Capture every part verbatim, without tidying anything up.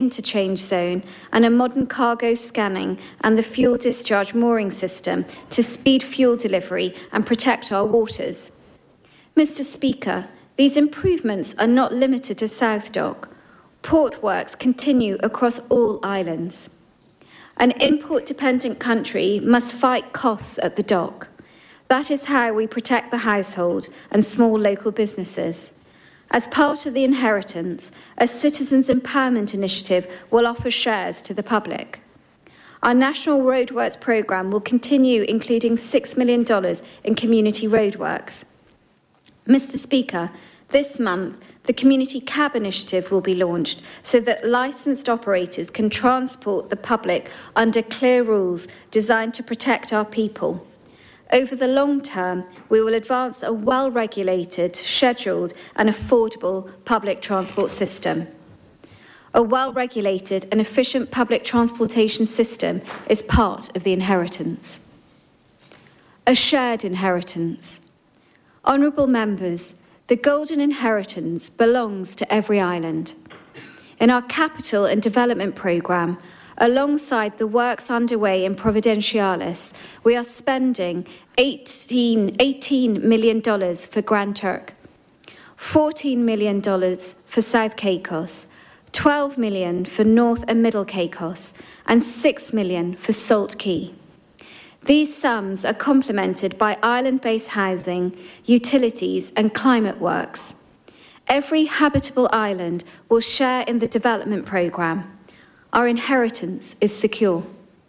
interchange zone and a modern cargo scanning and the fuel discharge mooring system to speed fuel delivery and protect our waters. Mister Speaker, these improvements are not limited to South Dock. Port works continue across all islands. An import-dependent country must fight costs at the dock. That is how we protect the household and small local businesses. As part of the inheritance, a Citizens Empowerment Initiative will offer shares to the public. Our National Roadworks programme will continue, including six million dollars in community roadworks. Mister Speaker, this month, the Community Cab Initiative will be launched so that licensed operators can transport the public under clear rules designed to protect our people. Over the long term, we will advance a well-regulated, scheduled and affordable public transport system. A well-regulated and efficient public transportation system is part of the inheritance. A shared inheritance. Honourable members, the golden inheritance belongs to every island. In our capital and development programme, alongside the works underway in Providenciales, we are spending eighteen million dollars for Grand Turk, fourteen million dollars for South Caicos, twelve million dollars for North and Middle Caicos, and six million dollars for Salt Key. These sums are complemented by island-based housing, utilities, and climate works. Every habitable island will share in the development programme. Our inheritance is secure.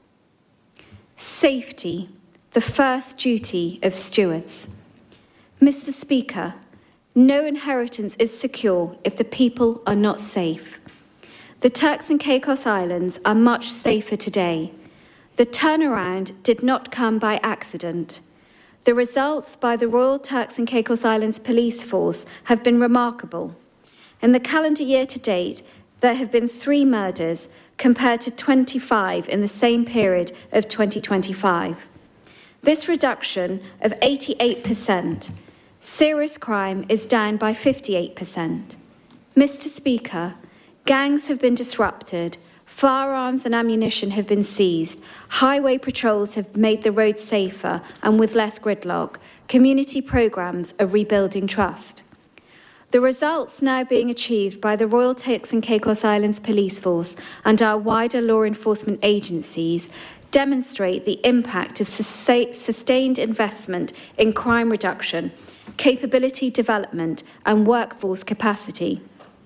Safety, the first duty of stewards. Mister Speaker, no inheritance is secure if the people are not safe. The Turks and Caicos Islands are much safer today. The turnaround did not come by accident. The results by the Royal Turks and Caicos Islands Police Force have been remarkable. In the calendar year to date, there have been three murders compared to twenty-five in the same period of twenty twenty-five. This reduction of eighty-eight percent, serious crime is down by fifty-eight percent. Mister Speaker, gangs have been disrupted, firearms and ammunition have been seized, highway patrols have made the roads safer and with less gridlock, community programmes are rebuilding trust. The results now being achieved by the Royal Turks and Caicos Islands Police Force and our wider law enforcement agencies demonstrate the impact of sustained investment in crime reduction, capability development and workforce capacity.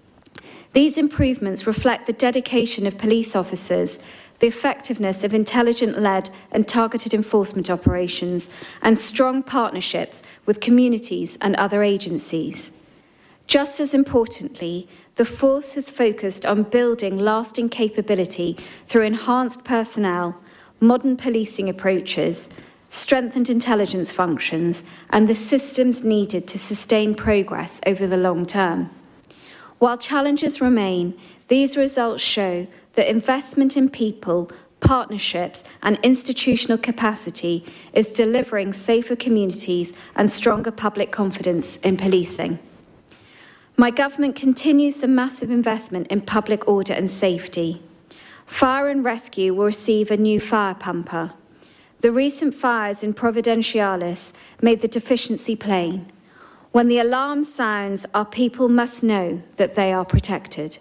These improvements reflect the dedication of police officers, the effectiveness of intelligent-led and targeted enforcement operations, and strong partnerships with communities and other agencies. Just as importantly, the force has focused on building lasting capability through enhanced personnel, modern policing approaches, strengthened intelligence functions, and the systems needed to sustain progress over the long term. While challenges remain, these results show that investment in people, partnerships, and institutional capacity is delivering safer communities and stronger public confidence in policing. My government continues the massive investment in public order and safety. Fire and rescue will receive a new fire pumper. The recent fires in Providenciales made the deficiency plain. When the alarm sounds, our people must know that they are protected.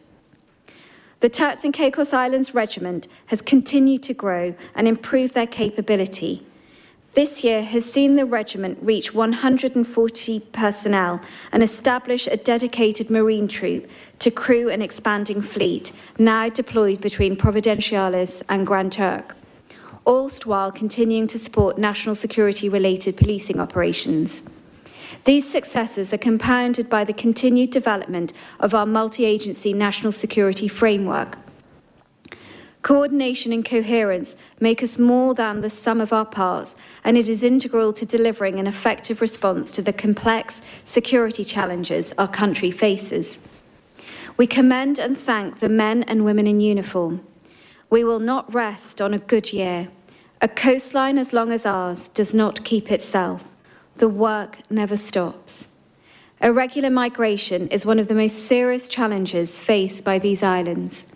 The Turks and Caicos Islands Regiment has continued to grow and improve their capability. This year has seen the regiment reach one hundred forty personnel and establish a dedicated marine troop to crew an expanding fleet, now deployed between Providenciales and Grand Turk, all while continuing to support national security-related policing operations. These successes are compounded by the continued development of our multi-agency national security framework. Coordination and coherence make us more than the sum of our parts, and it is integral to delivering an effective response to the complex security challenges our country faces. We commend and thank the men and women in uniform. We will not rest on a good year. A coastline as long as ours does not keep itself. The work never stops. Irregular migration is one of the most serious challenges faced by these islands.